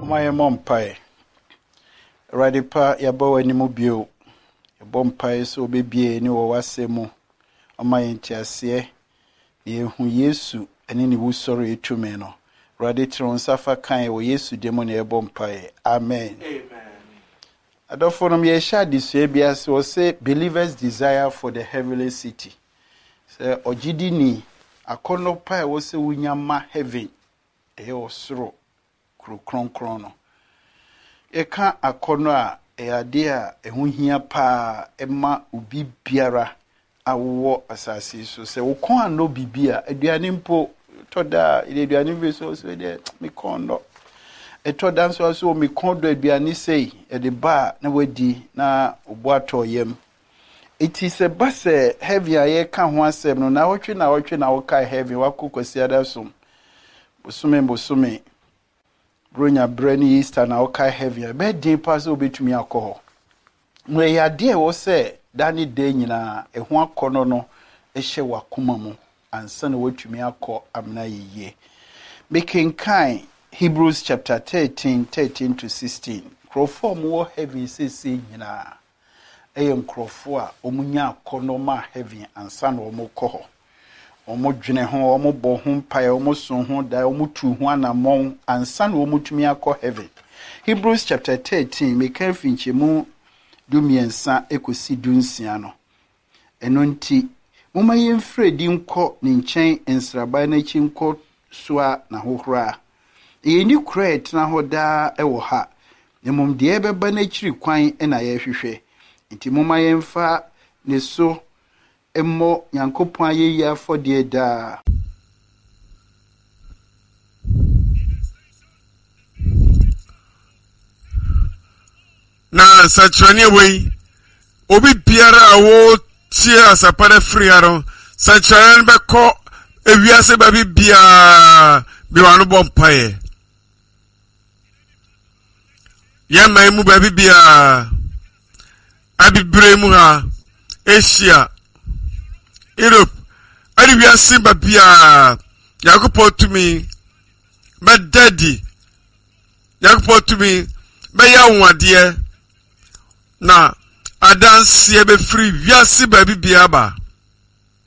My mom pie. Radipa yabo animal bio. A bomb pie so baby any or was semo. On my interest, ye who yesu and any who sorry to meno. Raditron safa kind or yesu demon a bomb pie. Amen. I don't follow me a shad this ABS or say believers' desire for the heavenly city. Say Ojidini, a corner pie was a winyama heaven. A osro. Kron krono. Eka akono a ade a ehu hia pa ema ubi biara awo asase so se wo kon ano bibia aduane mpo toda ile aduane bi so de me kondo etoda so me kondo aduane sei e de ba na wadi na obo atoyem iti se base heavy aye ka ho asem no na wotwe na woka heavy wakokwasi adasom bosume Bronya Brenny Easter na okai heavy. Be din pass obetumi akọ. Mwe ya de wo se dani de nyina eho akọ no ehye wakoma mu ansa na wetumi akọ amna yiye. Making kind Hebrews chapter 13 to 16. Krofo mo heavy sisi nyina. Eyem krofo a omunya akọ no ma heavy ansa na omo kọ. Omo dwene ho omo bo ho mpae omo so ho da omo tu ho anamon ansa na omo tumi akọ heaven. Hebrews chapter 13 me kan finche mu dumiensa ekosi dunsia no. Eno nti moma yemfre di nkọ ne nchen ensraba na chi nkọ soa na hohora. Yeni kura etna ho da ewo ha. Nemom de ebeba na chiri kwan na ye hwehwe. Nti moma yemfa ne so Emo Yankopon ayeyi afode da. Na satrani we obi biara awo tie asapare free aro satrani be ko ewiase ba bia biwanu bompaye ya mai mu ba bia abibre mu ha Asia Europe, I will see Babia Yakupo to me, but daddy Yakupo to me, but young dear. Now, I dance see a free, Yasi baby Biaba.